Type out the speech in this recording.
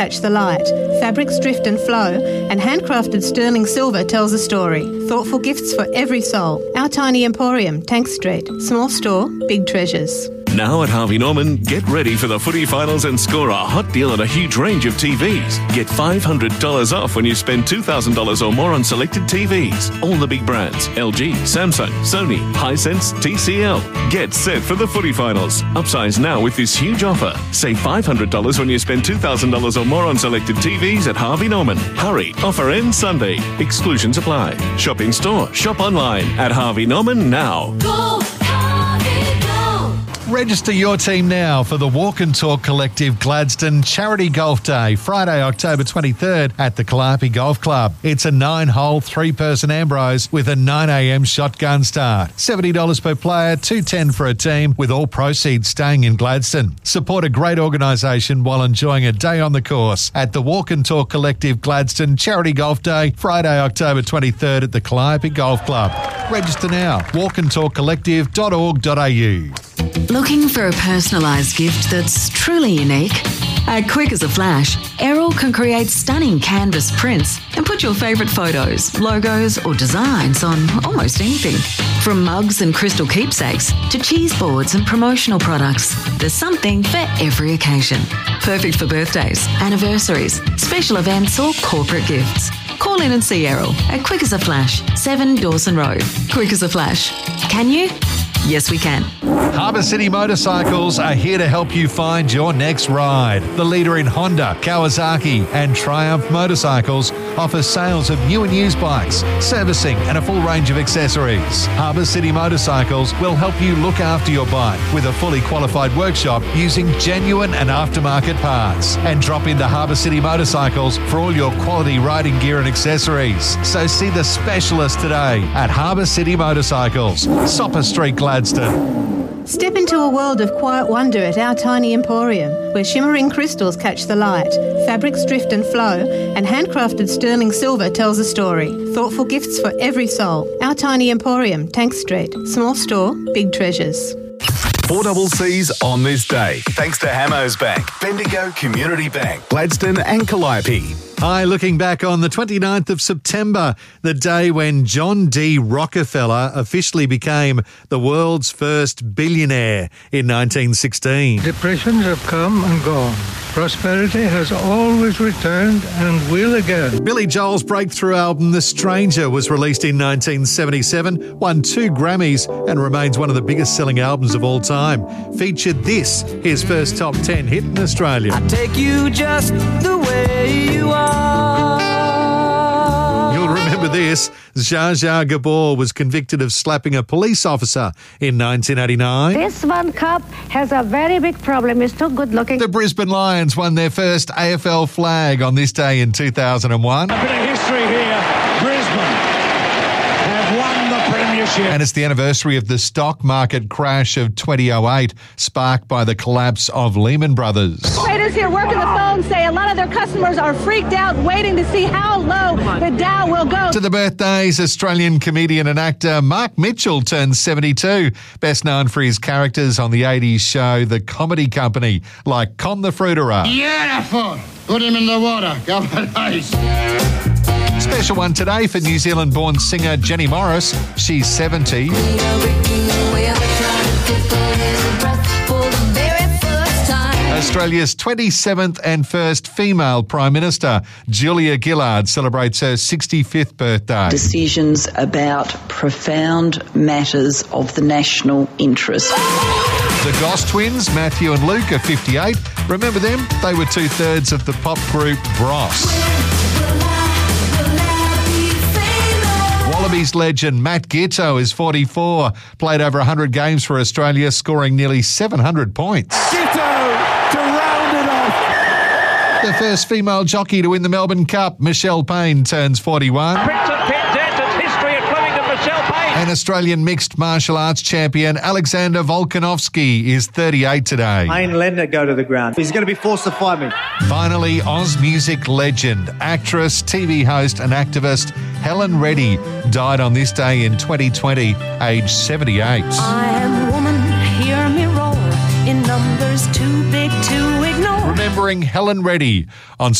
catch the light. Fabrics drift and flow, and handcrafted sterling silver tells a story. Thoughtful gifts for every soul. Our tiny emporium, Tank Street. Small store, big treasures. Now at Harvey Norman, get ready for the footy finals and score a hot deal on a huge range of TVs. Get $500 off when you spend $2,000 or more on selected TVs. All the big brands: LG, Samsung, Sony, Hisense, TCL. Get set for the footy finals. Upsize now with this huge offer. Save $500 when you spend $2,000 or more on selected TVs at Harvey Norman. Hurry, offer ends Sunday. Exclusions apply. Shop in store, shop online at Harvey Norman now. Go! Register your team now for the Walk and Talk Collective Gladstone Charity Golf Day, Friday, October 23rd at the Calliope Golf Club. It's a 9-hole, 3-person Ambrose with a 9 a.m. shotgun start. $70 per player, $210 for a team, with all proceeds staying in Gladstone. Support a great organisation while enjoying a day on the course at the Walk and Talk Collective Gladstone Charity Golf Day, Friday, October 23rd at the Calliope Golf Club. Register now, walkandtalkcollective.org.au. Looking for a personalised gift that's truly unique? At Quick as a Flash, Errol can create stunning canvas prints and put your favourite photos, logos or designs on almost anything. From mugs and crystal keepsakes to cheese boards and promotional products, there's something for every occasion. Perfect for birthdays, anniversaries, special events or corporate gifts. Call in and see Errol at Quick as a Flash, 7 Dawson Road. Quick as a Flash. Can you? Yes, we can. Harbour City Motorcycles are here to help you find your next ride. The leader in Honda, Kawasaki and Triumph motorcycles offers sales of new and used bikes, servicing and a full range of accessories. Harbour City Motorcycles will help you look after your bike with a fully qualified workshop using genuine and aftermarket parts. And drop into Harbour City Motorcycles for all your quality riding gear and accessories. So see the specialist today at Harbour City Motorcycles, Sopper Street, Gladstone. Step into a world of quiet wonder at our tiny emporium, where shimmering crystals catch the light, fabrics drift and flow, and handcrafted sterling silver tells a story. Thoughtful gifts for every soul. Our tiny emporium, Tank Street. Small store, big treasures. 4CC's on this day, thanks to Hamos Bank, Bendigo Community Bank, Gladstone and Calliope. Hi, looking back on the 29th of September, the day when John D. Rockefeller officially became the world's first billionaire in 1916. Depressions have come and gone. Prosperity has always returned and will again. Billy Joel's breakthrough album, The Stranger, was released in 1977, won 2 Grammys and remains one of the biggest selling albums of all time. Featured this, his first top 10 hit in Australia. I take you just the way you are. You'll remember this. Zsa Zsa Gabor was convicted of slapping a police officer in 1989. This one cop has a very big problem. He's too good looking. The Brisbane Lions won their first AFL flag on this day in 2001. A bit of history here. Brisbane have won the premiership. And it's the anniversary of the stock market crash of 2008, sparked by the collapse of Lehman Brothers. Traders here working the phone say a lot of their customers are freaked out, waiting to see how low the Dow will go. To the birthdays, Australian comedian and actor Mark Mitchell turns 72, best known for his characters on the 80s show The Comedy Company, like Con the Fruiterer. Beautiful! Put him in the water. Go on ice. Special one today for New Zealand-born singer Jenny Morris. She's 70. Australia's 27th and first female Prime Minister, Julia Gillard, celebrates her 65th birthday. Decisions about profound matters of the national interest. The Goss twins, Matthew and Luke, are 58. Remember them? They were 2/3 of the pop group Bros. Wallabies legend Matt Giteau is 44, played over 100 games for Australia, scoring nearly 700 points. The first female jockey to win the Melbourne Cup, Michelle Payne, turns 41. And Australian mixed martial arts champion Alexander Volkanovski is 38 today. I ain't letting it go to the ground. He's going to be forced to fight me. Finally, Oz music legend, actress, TV host and activist Helen Reddy died on this day in 2020, aged 78. I am woman, hear me roar, in numbers too big to ignore. Remember remembering Helen Reddy on